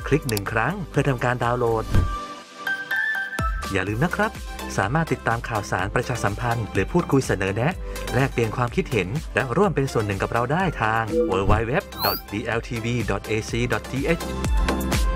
คลิก1ครั้งเพื่อทำการดาวน์โหลดอย่าลืมนะครับสามารถติดตามข่าวสารประชาสัมพันธ์หรือพูดคุยเสนอแนะแลกเปลี่ยนความคิดเห็นและร่วมเป็นส่วนหนึ่งกับเราได้ทาง www.dltv.ac.th